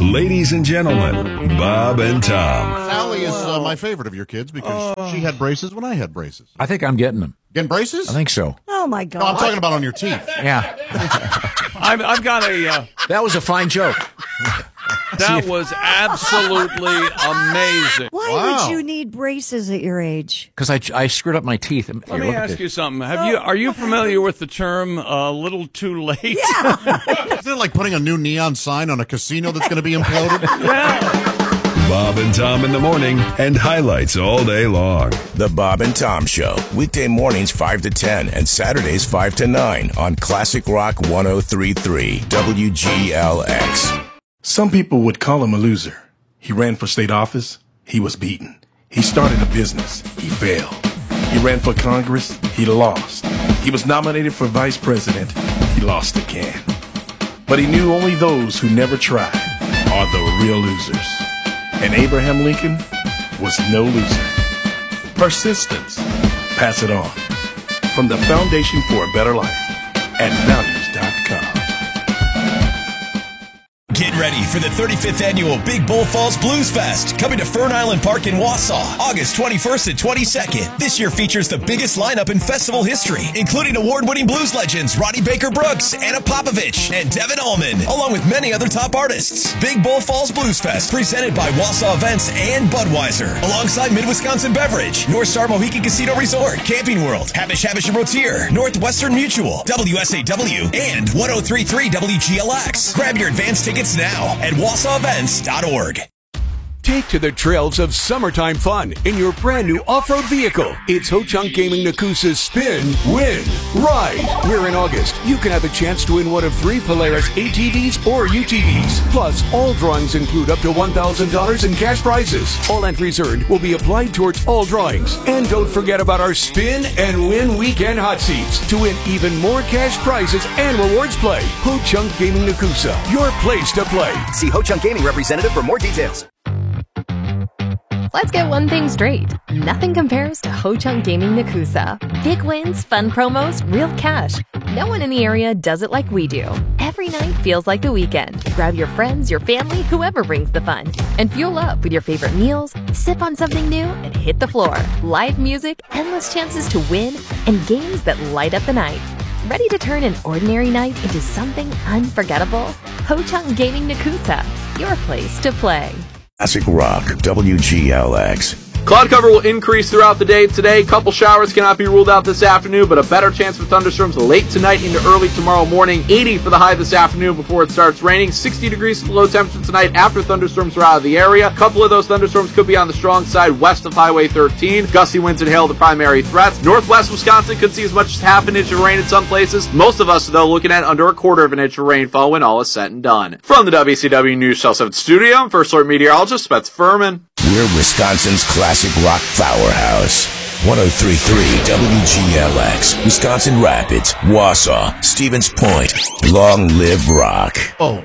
Ladies and gentlemen, Bob and Tom. Sally is my favorite of your kids because she had braces when I had braces. I think I'm getting them. Getting braces? I think so. Oh, my God. No, I'm talking about on your teeth. Yeah. I've got a... That was a fine joke. That was absolutely amazing. Why would you need braces at your age? Because I screwed up my teeth. Let me ask you something. Are you familiar with the term "a little too late"? Yeah. Isn't it like putting a new neon sign on a casino that's going to be imploded? Yeah. Bob and Tom in the morning and highlights all day long. The Bob and Tom Show, weekday mornings 5 to 10 and Saturdays 5 to 9 on Classic Rock 103.3 WGLX. Some people would call him a loser. He ran for state office. He was beaten. He started a business. He failed. He ran for Congress. He lost. He was nominated for vice president. He lost again. But he knew only those who never tried are the real losers. And Abraham Lincoln was no loser. Persistence. Pass it on. From the Foundation for a Better Life at values.com. Get ready for the 35th annual Big Bull Falls Blues Fest, coming to Fern Island Park in Wausau, August 21st and 22nd. This year features the biggest lineup in festival history, including award-winning blues legends Ronnie Baker Brooks, Anna Popovich, and Devin Allman, along with many other top artists. Big Bull Falls Blues Fest, presented by Wausau Events and Budweiser, alongside Mid-Wisconsin Beverage, North Star Mohican Casino Resort, Camping World, Habish and Rotier, Northwestern Mutual, WSAW, and 103.3 WGLX. Grab your advance tickets now at WausauEvents.org. Take to the trails of summertime fun in your brand new off-road vehicle. It's Ho-Chunk Gaming Nakusa's Spin, Win, Ride. Where in August, you can have a chance to win one of 3 Polaris ATVs or UTVs. Plus, all drawings include up to $1,000 in cash prizes. All entries earned will be applied towards all drawings. And don't forget about our Spin and Win Weekend Hot Seats to win even more cash prizes and rewards play. Ho-Chunk Gaming Nakusa, your place to play. See Ho-Chunk Gaming representative for more details. Let's get one thing straight. Nothing compares to Ho-Chunk Gaming Nakusa. Big wins, fun promos, real cash. No one in the area does it like we do. Every night feels like the weekend. Grab your friends, your family, whoever brings the fun. And fuel up with your favorite meals, sip on something new, and hit the floor. Live music, endless chances to win, and games that light up the night. Ready to turn an ordinary night into something unforgettable? Ho-Chunk Gaming Nakusa, your place to play. Classic Rock WGLX. Cloud cover will increase throughout the day today. Couple showers cannot be ruled out this afternoon, but a better chance for thunderstorms late tonight into early tomorrow morning. 80 for the high this afternoon before it starts raining. 60 degrees for the low temperature tonight after thunderstorms are out of the area. A couple of those thunderstorms could be on the strong side west of Highway 13. Gusty winds and hail the primary threats. Northwest Wisconsin could see as much as half an inch of rain in some places. Most of us, though, looking at under a quarter of an inch of rainfall when all is said and done. From the WCW News Cell 7 studio, I'm First Alert Meteorologist Spets Furman. We're Wisconsin's classic rock powerhouse. 103.3 WGLX, Wisconsin Rapids, Wausau, Stevens Point. Long live rock.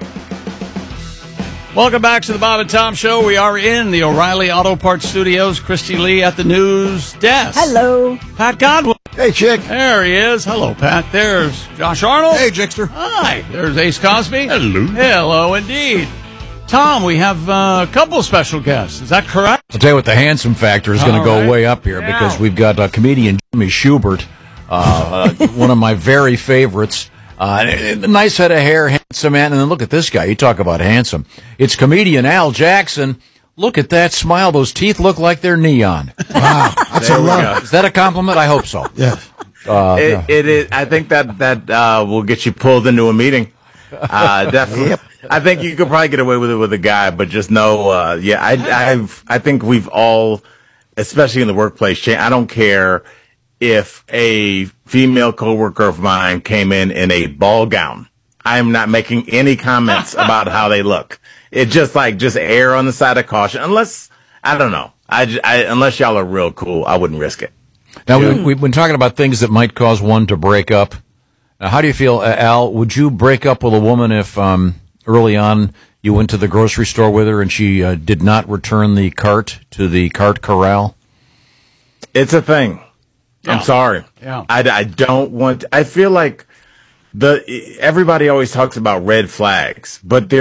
Welcome back to the Bob and Tom Show. We are in the O'Reilly Auto Parts Studios. Christy Lee at the news desk. Hello. Pat Godwin. Hey, chick. There he is. Hello, Pat. There's Josh Arnold. Hey, Jixter. Hi. There's Ace Cosby. Hello. Hello, indeed. Tom, we have a couple special guests. Is that correct? I'll tell you what, the handsome factor is going to go way up here because we've got comedian Jimmy Schubert, one of my very favorites. Nice head of hair, handsome man. And then look at this guy. You talk about handsome. It's comedian Al Jackson. Look at that smile. Those teeth look like they're neon. Wow. That's a lot. Is that a compliment? I hope so. Yeah. It is. I think that will get you pulled into a meeting. Definitely. Yep. I think you could probably get away with it with a guy, but just know, I think we've all, especially in the workplace, I don't care if a female coworker of mine came in a ball gown. I'm not making any comments about how they look. It's just err on the side of caution. Unless, I don't know. Unless y'all are real cool, I wouldn't risk it. Now, we've been talking about things that might cause one to break up. Now, how do you feel, Al? Would you break up with a woman if early on you went to the grocery store with her and she did not return the cart to the cart corral? It's a thing. Yeah. I'm sorry. Yeah. I don't want. I feel like everybody always talks about red flags, but there's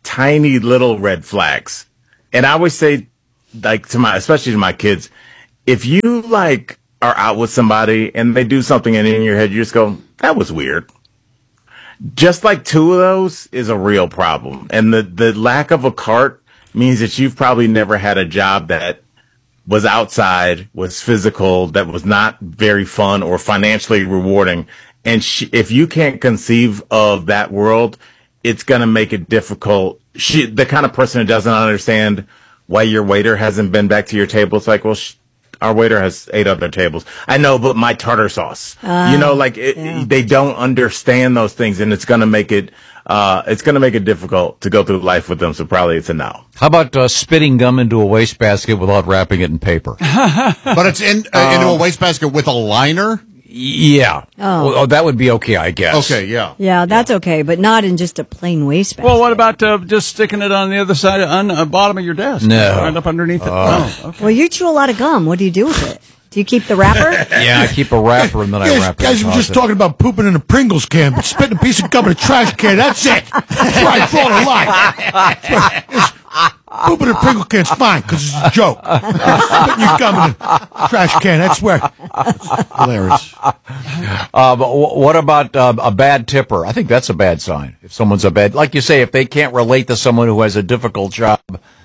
tiny little red flags. And I always say, like, especially to my kids, if you like are out with somebody and they do something and in your head you just go, that was weird. Just like 2 of those is a real problem. And the lack of a cart means that you've probably never had a job that was outside, was physical, that was not very fun or financially rewarding. And if you can't conceive of that world, it's going to make it difficult. The kind of person who doesn't understand why your waiter hasn't been back to your table, it's like, well, our waiter has 8 other tables. I know, but my tartar sauce. They don't understand those things, and it's going to make it difficult to go through life with them. So probably it's a no. How about spitting gum into a wastebasket without wrapping it in paper? But it's into a wastebasket with a liner? Yeah. Oh. Well, that would be okay, I guess. Okay, yeah. Yeah, that's okay, but not in just a plain wastebasket. Well, what about just sticking it on the other side, on the bottom of your desk? No. Right up underneath it? Okay. Well, you chew a lot of gum. What do you do with it? Do you keep the wrapper? Yeah, I keep a wrapper and then I wrap it. Guys, we're just talking about pooping in a Pringles can, but spitting a piece of gum in a trash can, that's it. That's right, draw the line. Pooping in a Pringle can's fine, because it's a joke. Spitting your gum in a trash can, that's where. It's hilarious. But what about a bad tipper? I think that's a bad sign. If someone's like you say, if they can't relate to someone who has a difficult job,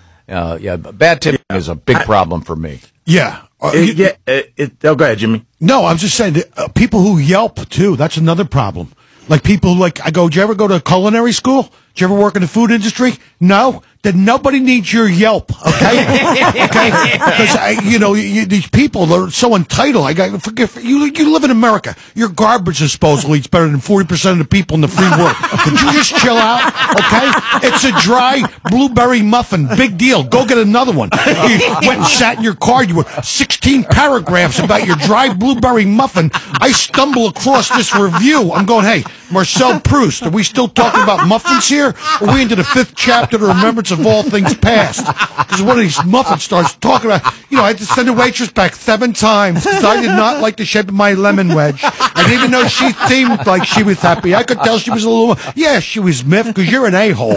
bad tipping is a big problem for me. Yeah. Go ahead, Jimmy. No, I'm just saying, people who Yelp, too, that's another problem. Like people did you ever go to culinary school? Did you ever work in the food industry? No? Then nobody needs your Yelp, okay? Okay? Because, these people are so entitled. You live in America. Your garbage disposal eats better than 40% of the people in the free world. Could you just chill out, okay? It's a dry blueberry muffin. Big deal. Go get another one. You went and sat in your car. You were 16 paragraphs about your dry blueberry muffin. I stumble across this review. I'm going, hey, Marcel Proust, are we still talking about muffins here? Or are we into the 5th chapter, the remembrance of all things past? Because one of these muffins starts talking about, I had to send the waitress back 7 times because I did not like the shape of my lemon wedge. And even though she seemed like she was happy, I could tell she was a little, she was miffed because you're an a-hole,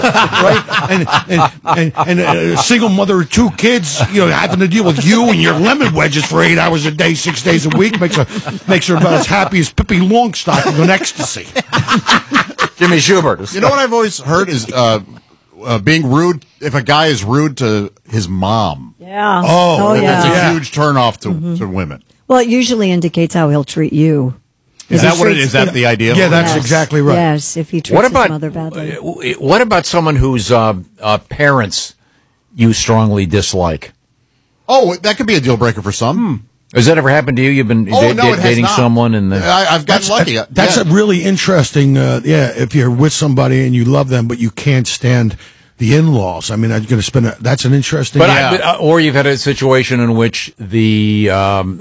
right? And a single mother of 2 kids, having to deal with you and your lemon wedges for 8 hours a day, 6 days a week makes her about as happy as Pippi Longstocking on ecstasy. Jimmy Schubert. You know what I've always heard is being rude. If a guy is rude to his mom, Yeah. That's a huge turnoff to women. Well, it usually indicates how he'll treat you. Is that what it is? Is that the idea? Yeah, that's exactly right. Yes, if he treats his mother badly. What about someone whose parents you strongly dislike? Oh, that could be a deal breaker for some. Has that ever happened to you? You've been dating someone, and I've gotten lucky. That's a really interesting. If you're with somebody and you love them, but you can't stand the in-laws. I mean, I'm going to spend. That's an interesting. Or you've had a situation in which the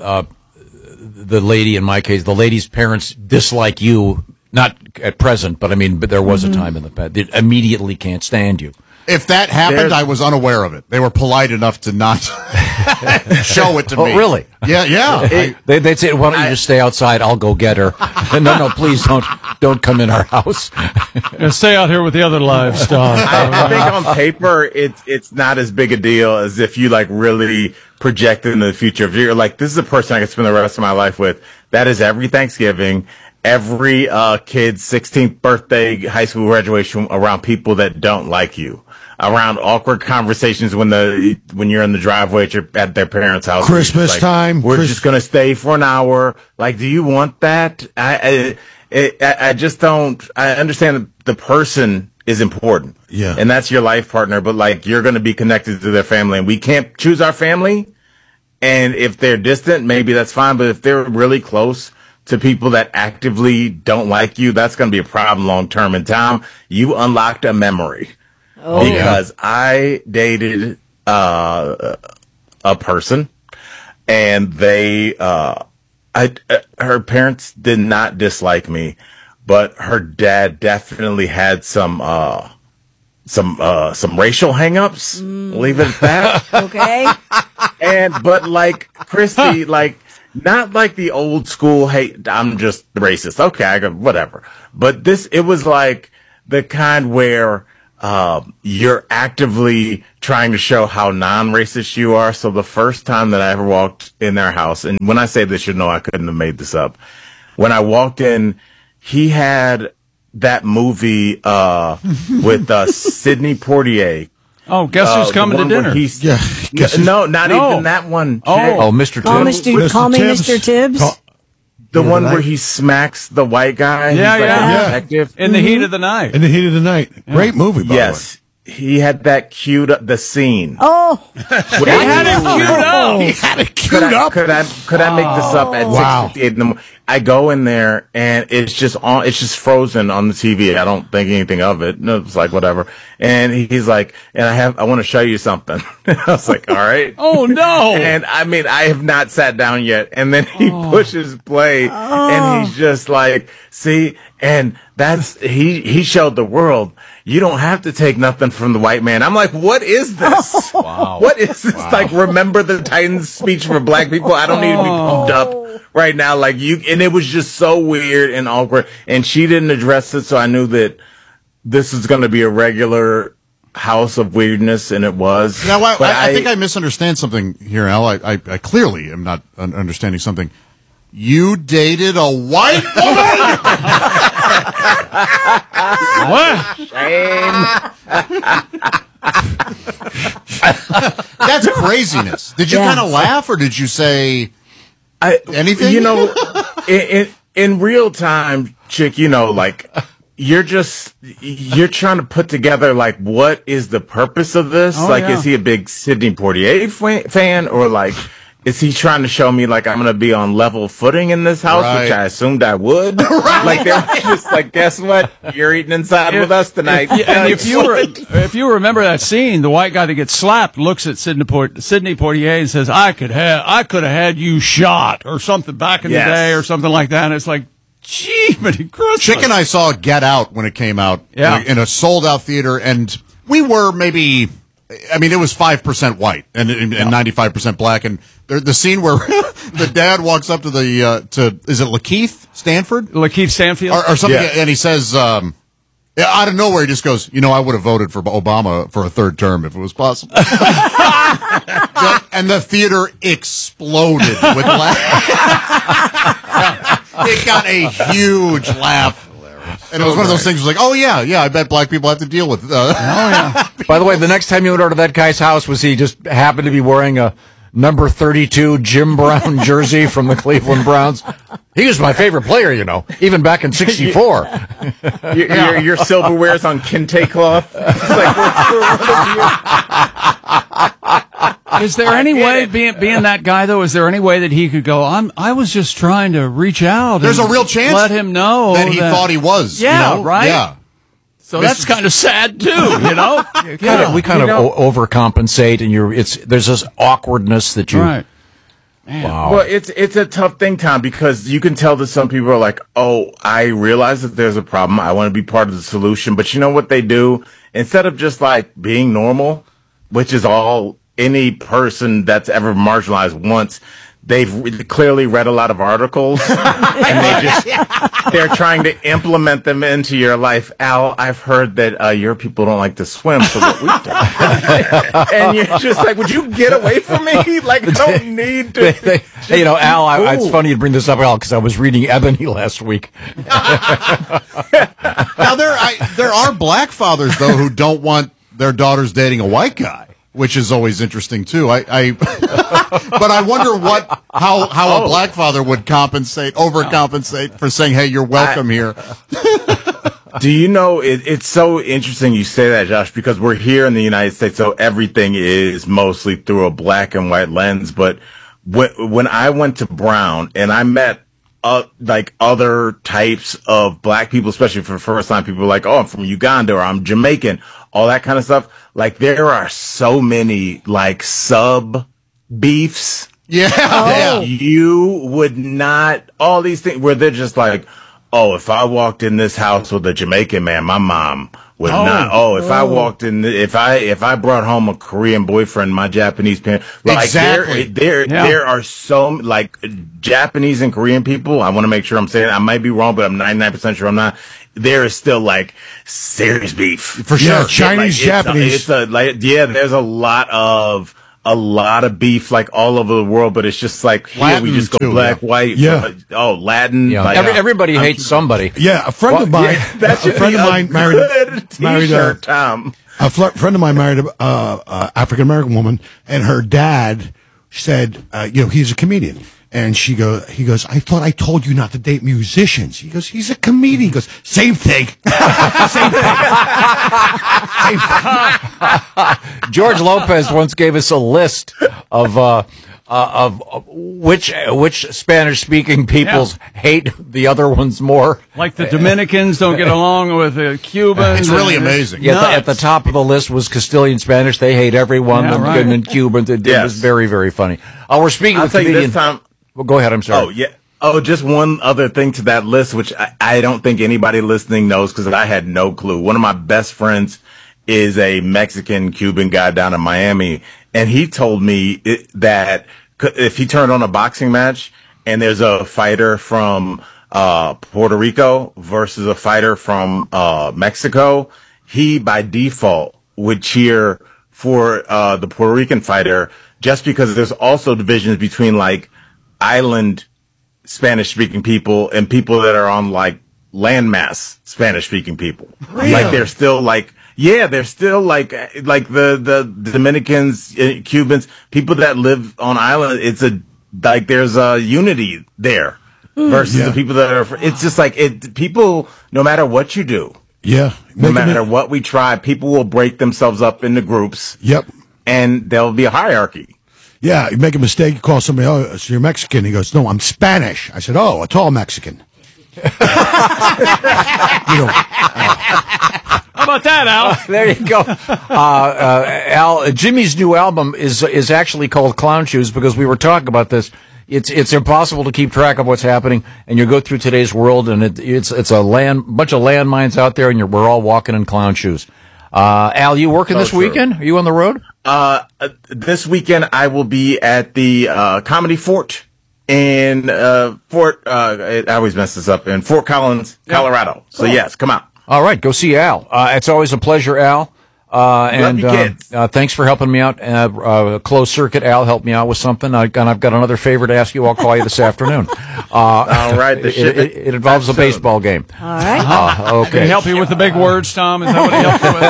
lady, in my case, the lady's parents dislike you. Not at present, but there was a time in the past. They immediately can't stand you. If that happened, I was unaware of it. They were polite enough to not show it to me. Oh, really? Yeah. They'd say, "Why don't you just stay outside? I'll go get her." No, please don't come in our house. Stay out here with the other livestock. I think on paper, it's not as big a deal as if you really project it into the future. If you're like, this is a person I can spend the rest of my life with. That is every Thanksgiving. Every kid's 16th birthday, high school graduation, around people that don't like you, around awkward conversations when you're in the driveway at their parents' house. Christmas time. We're just going to stay for an hour. Like, do you want that? I just don't. I understand that the person is important. Yeah. And that's your life partner, but you're going to be connected to their family, and we can't choose our family. And if they're distant, maybe that's fine. But if they're really close to people that actively don't like you, that's going to be a problem long term. And Tom, you unlocked a memory because I dated a person, and they, her parents did not dislike me, but her dad definitely had some racial hangups. Leave it at that. Okay. But Christy, not like the old school, hey, I'm just racist. Okay, I go, whatever. But it was like the kind where you're actively trying to show how non-racist you are. So the first time that I ever walked in their house, and when I say this, you know I couldn't have made this up. When I walked in, he had that movie with Sidney Poitier. Oh, guess who's coming to dinner? Not even that one. Oh, Mr. Tibbs. Call me Mr. Tibbs. The one where he smacks the white guy. Yeah, He's like yeah. a detective. In the heat of the night. In the heat of the night. Great movie, by Yes. He had that queued up, the scene. Oh. He had it queued up. He had it queued up. Could I make this up at 6:58 in the morning? I go in there and it's just frozen on the TV. I don't think anything of it. No, it's like whatever. And he's like, I want to show you something. I was like, all right. Oh no. And I mean, I have not sat down yet. And then he pushes play and he's just like, see, and he showed the world, you don't have to take nothing from the white man. I'm like, what is this? Wow. What is this? Wow. Like, remember the Titans speech for black people? I don't need to be pumped up right now. Like and it was just so weird and awkward. And she didn't address it. So I knew that this is going to be a regular house of weirdness. And it was. Now, I think I misunderstand something here, Al. I clearly am not understanding something. You dated a white woman? What? That's craziness. Did you kind of laugh, or did you say anything? You know, in real time, chick, you know, like you're trying to put together like, what is the purpose of this? Is he a big Sidney Poitier fan, or like, is he trying to show me like I'm going to be on level footing in this house, which I assumed I would? Like they're just like, guess what? You're eating inside with us tonight. And if you remember that scene, the white guy that gets slapped looks at Sidney Poitier and says, "I could have had you shot," or something back in the day, or something like that. And it's like, gee, Christmas. Chick and I saw Get Out when it came out in a sold-out theater, and we were maybe. I mean, it was 5% white and 95% black, and the scene where the dad walks up to is it Lakeith Stanfield or something, and he says out of nowhere he just goes, I would have voted for Obama for a third term if it was possible. And the theater exploded with laughter. It got a huge laugh. And it was one of those things. It was like, oh yeah, I bet black people have to deal with. By the way, the next time you went over to that guy's house, was he just happened to be wearing a number 32 Jim Brown jersey from the Cleveland Browns? He was my favorite player, even back in '64. Your silverware's on kente cloth. It's like, is there any way, being that guy though, is there any way that he could go, I was just trying to reach out? There's a real chance let him know that he thought he was. Yeah, right? Yeah. So that's kind of sad too, We kind of overcompensate, and there's this awkwardness that you. Right. Wow. Well, it's a tough thing, Tom, because you can tell that some people are like, oh, I realize that there's a problem. I want to be part of the solution. But you know what they do? Instead of just like being normal, which is all any person that's ever marginalized wants, they've clearly read a lot of articles and they're trying to implement them into your life. Al, I've heard that your people don't like to swim, so what we've done. And you're just like, would you get away from me? Like, I don't need to. Hey, Al, it's funny you bring this up, Al, because I was reading Ebony last week. Now, there are black fathers, though, who don't want their daughters dating a white guy, which is always interesting too. But I wonder how a black father would overcompensate for saying, "Hey, you're welcome here." Do you know, it's so interesting you say that, Josh, because we're here in the United States, so everything is mostly through a black and white lens. But when I went to Brown and I met like other types of black people, especially for the first time, people were like, oh, I'm from Uganda or I'm Jamaican, all that kind of stuff. Like, there are so many like sub beefs. Yeah. That you would not, all these things where they're just like, oh, if I walked in this house with a Jamaican man, my mom would not. Oh, if I walked in, if I brought home a Korean boyfriend, my Japanese parent, like exactly. There are so like Japanese and Korean people. I want to make sure I'm saying, I might be wrong, but I'm 99% sure I'm not. there is still like serious beef for sure. Yeah, Chinese, Japanese. There's a lot of beef like all over the world, but it's just like here Latin we just go too, black, white, Latin. Yeah, like, everybody hates somebody. Yeah, a friend of mine. That should a friend be of mine married Tom. A friend of mine married a African American woman, and her dad said, he's a comedian. And he goes, I thought I told you not to date musicians. He goes, he's a comedian. He goes, same thing. Same thing. George Lopez once gave us a list of which Spanish-speaking peoples hate the other ones more. Like the Dominicans don't get along with the Cubans. It's really amazing. Yeah, at the top of the list was Castilian Spanish. They hate everyone. And Cubans. It was very, very funny. We're speaking with comedian. Well, go ahead. I'm sorry. Oh, yeah. Oh, just one other thing to that list, which I don't think anybody listening knows because I had no clue. One of my best friends is a Mexican-Cuban guy down in Miami, and he told me that if he turned on a boxing match and there's a fighter from Puerto Rico versus a fighter from Mexico, he by default would cheer for the Puerto Rican fighter just because there's also divisions between like island Spanish-speaking people and people that are on like landmass Spanish-speaking people. Really? Like they're still like, they're still like the Dominicans, Cubans, people that live on island. There's a unity there versus the people that are. It's just like people. No matter what you do, no matter what we try, people will break themselves up into groups. Yep, and there'll be a hierarchy. Yeah, you make a mistake, you call somebody, oh, so you're Mexican. He goes, no, I'm Spanish. I said, oh, a tall Mexican. How about that, Al? There you go. Al, Jimmy's new album is actually called Clown Shoes because we were talking about this. It's impossible to keep track of what's happening, and you go through today's world, and it's a bunch of landmines out there, and we're all walking in clown shoes. Al, you working this weekend? Are you on the road? This weekend I will be at the Comedy Fort in I always mess this up, in Fort Collins, Colorado. So yes, come out. All right, go see Al. It's always a pleasure, Al. Love you kids. Thanks for helping me out. Closed circuit, Al helped me out with something. I've got another favor to ask you. I'll call you this afternoon. All right. It involves a baseball game. All right. Okay. Can he help you with the big words, Tom? Is that what he helped you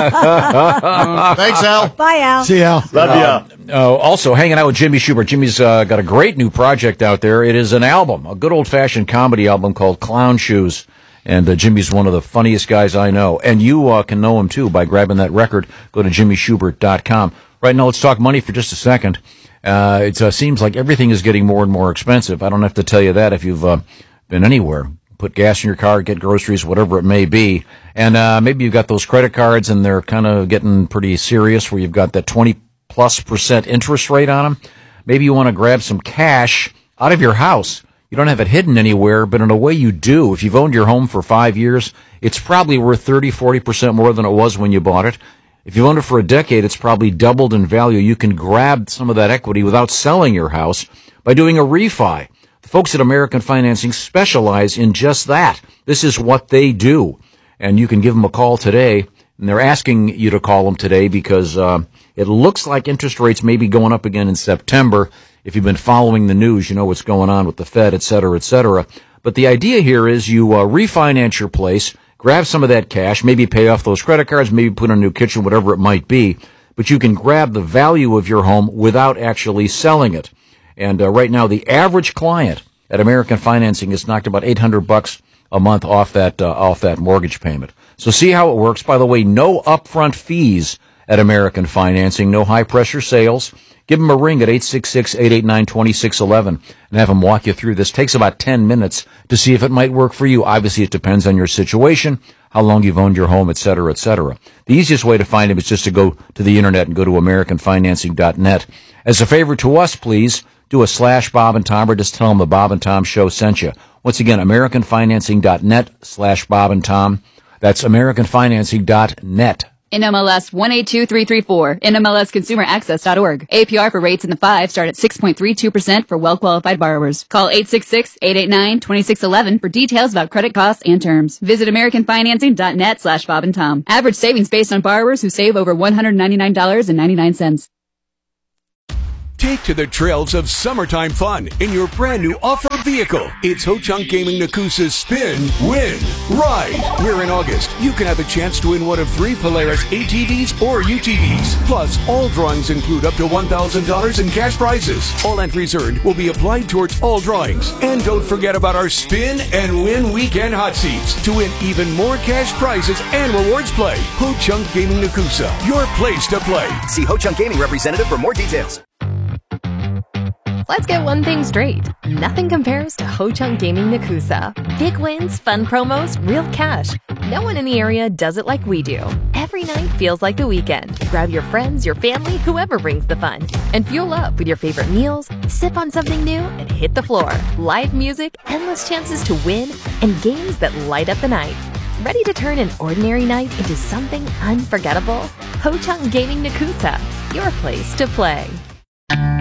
with? Thanks, Al. Bye, Al. See you, Al. Love you. Also, hanging out with Jimmy Schubert. Jimmy's got a great new project out there. It is an album, a good old-fashioned comedy album called Clown Shoes. And Jimmy's one of the funniest guys I know. And you can know him, too, by grabbing that record. Go to jimmyschubert.com. Right now, let's talk money for just a second. It seems like everything is getting more and more expensive. I don't have to tell you that if you've been anywhere. Put gas in your car, get groceries, whatever it may be. And maybe you've got those credit cards, and they're kind of getting pretty serious, where you've got that 20+% interest rate on them. Maybe you want to grab some cash out of your house. You don't have it hidden anywhere, but in a way you do. If you've owned your home for 5 years, it's probably worth 30-40% more than it was when you bought it. If you've owned it for a decade, it's probably doubled in value. You can grab some of that equity without selling your house by doing a refi. The folks at American Financing specialize in just that. This is what they do. And you can give them a call today. And they're asking you to call them today because it looks like interest rates may be going up again in September. If you've been following the news, you know what's going on with the Fed, et cetera, et cetera. But the idea here is you refinance your place, grab some of that cash, maybe pay off those credit cards, maybe put in a new kitchen, whatever it might be. But you can grab the value of your home without actually selling it. And right now, the average client at American Financing is knocked about $800 a month off that mortgage payment. So see how it works. By the way, no upfront fees at American Financing, no high-pressure sales. Give them a ring at 866-889-2611 and have them walk you through this. Takes about 10 minutes to see if it might work for you. Obviously, it depends on your situation, how long you've owned your home, et cetera, et cetera. The easiest way to find them is just to go to the internet and go to AmericanFinancing.net. As a favor to us, please, do a /Bob and Tom or just tell them the Bob and Tom Show sent you. Once again, AmericanFinancing.net /Bob and Tom. That's AmericanFinancing.net NMLS 182334, NMLSConsumerAccess.org. APR for rates in the 5 start at 6.32% for well-qualified borrowers. Call 866-889-2611 for details about credit costs and terms. Visit AmericanFinancing.net/Bob and Tom. Average savings based on borrowers who save over $199.99. Take to the trails of summertime fun in your brand new off-road vehicle. It's Ho-Chunk Gaming Nakusa's Spin, Win, Ride. Where in August, you can have a chance to win one of 3 Polaris ATVs or UTVs. Plus, all drawings include up to $1,000 in cash prizes. All entries earned will be applied towards all drawings. And don't forget about our Spin and Win weekend hot seats to win even more cash prizes and rewards play. Ho-Chunk Gaming Nakusa, your place to play. See Ho-Chunk Gaming representative for more details. Let's get one thing straight. Nothing compares to Ho-Chunk Gaming Nakusa. Big wins, fun promos, real cash. No one in the area does it like we do. Every night feels like the weekend. Grab your friends, your family, whoever brings the fun. And fuel up with your favorite meals, sip on something new, and hit the floor. Live music, endless chances to win, and games that light up the night. Ready to turn an ordinary night into something unforgettable? Ho-Chunk Gaming Nakusa, your place to play.